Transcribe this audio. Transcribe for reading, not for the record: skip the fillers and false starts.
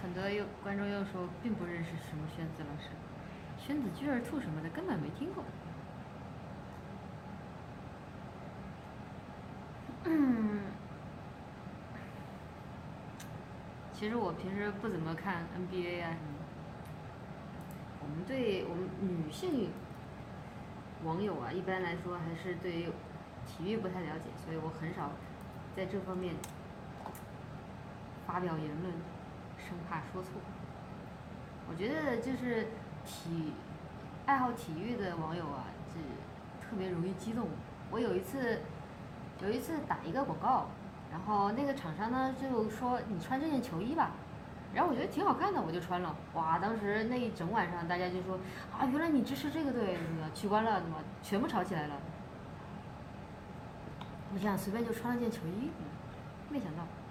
很多观众又说并不认识什么宣子老师，宣子居儿兔什么的根本没听过。其实我平时不怎么看 NBA 啊什么的。我们女性网友啊，一般来说还是对于体育不太了解，所以我很少在这方面发表言论，生怕说错。我觉得就是爱好体育的网友啊，是特别容易激动。我有一次打一个广告，然后那个厂商呢就说你穿这件球衣吧，然后我觉得挺好看的，我就穿了。哇，当时那一整晚上大家就说啊，原来你支持这个队，怎么取关了，怎么全部吵起来了。我想随便就穿了件球衣，没想到。